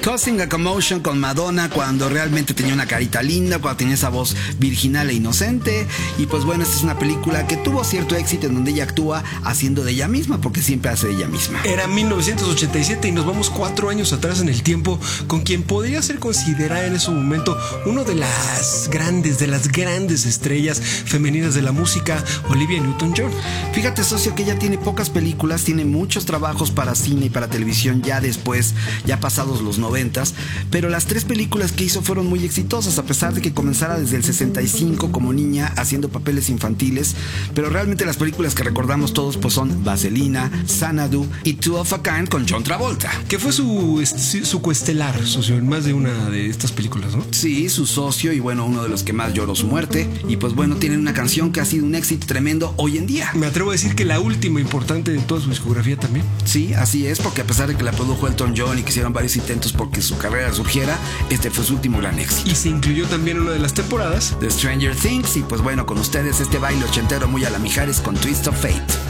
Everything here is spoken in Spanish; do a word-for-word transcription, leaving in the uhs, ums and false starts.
Causing a Commotion con Madonna cuando realmente tenía una carita linda, cuando tenía esa voz virginal e inocente. Y pues bueno, esta es una película que tuvo cierto éxito en donde ella actúa haciendo de ella misma, porque siempre hace de ella misma. Era mil novecientos ochenta y siete y nos vamos cuatro años atrás en el tiempo con quien podría ser considerada en ese momento uno de las grandes, de las grandes estrellas femeninas de la música, Olivia Newton-John. Fíjate, socio, que ella tiene pocas películas, tiene muchos trabajos para cine y para televisión ya después, ya pasados los noventas, pero las tres películas que hizo fueron muy exitosas, a pesar de que comenzara desde el sesenta y cinco como niña haciendo papeles infantiles, pero realmente las películas que recordamos todos pues son Vaselina, Xanadu y Two of a Kind con John Travolta. Que fue su, su coestelar, socio, en más de una de estas películas, ¿no? Sí, su socio y bueno, uno de los que más lloró su muerte. Y pues bueno, tienen una canción que ha sido un éxito tremendo hoy en día. Me atrevo a decir que la última importante de toda su discografía también. Sí, así es, porque a pesar de que la produjo Elton John y que hicieron varios intentos porque su carrera surgiera, este fue su último gran éxito. Y se incluyó también en una de las temporadas de Stranger Things. Y pues bueno, con ustedes este baile ochentero muy a la Mijares con Twist of Fate.